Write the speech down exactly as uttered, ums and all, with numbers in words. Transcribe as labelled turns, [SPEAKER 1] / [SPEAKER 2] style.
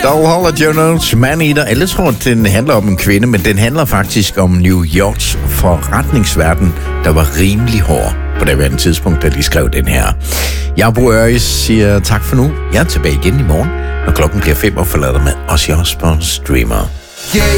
[SPEAKER 1] Dog holder Jonas Man-Eater. Alle tror, at den handler om en kvinde, men den handler faktisk om New Yorks forretningsverden, der var rimelig hård på det værende tidspunkt, da de skrev den her. Jeg, Bo Øris, siger tak for nu. Jeg er tilbage igen i morgen, når klokken bliver fem og forlader med Ozzy Osbourne Dreamer.